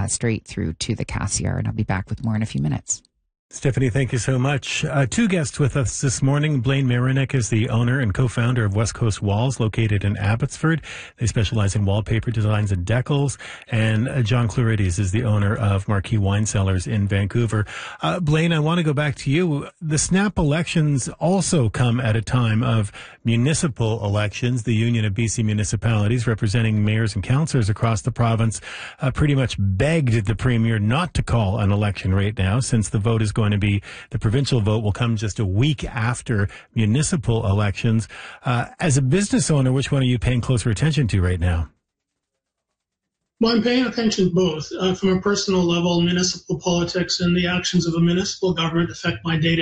straight through to the Cassiar. And I'll be back with more in a few minutes. Stephanie, thank you so much. Two guests with us this morning. Blaine Marinik is the owner and co-founder of West Coast Walls, located in Abbotsford. They specialize in wallpaper designs and decals. And John Clerides is the owner of Marquee Wine Cellars in Vancouver. Blaine, I want to go back to you. The snap elections also come at a time of municipal elections. The Union of BC Municipalities, representing mayors and councillors across the province, pretty much begged the Premier not to call an election right now, since the vote is going to be, the provincial vote will come just a week after municipal elections. As a business owner, which one are you paying closer attention to right now? Well, I'm paying attention to both. From a personal level, municipal politics and the actions of a municipal government affect my day-to-day